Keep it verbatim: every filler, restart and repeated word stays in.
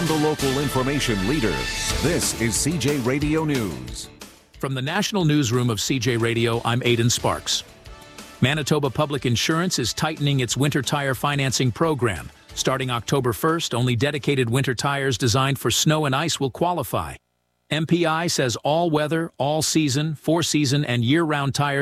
from the local information leader. This is C J Radio News. From the National Newsroom of C J Radio, I'm Aidan Sparks. Manitoba Public Insurance is tightening its winter tire financing program. Starting October first, only dedicated winter tires designed for snow and ice will qualify. M P I says all weather, all season, four season, and year-round tires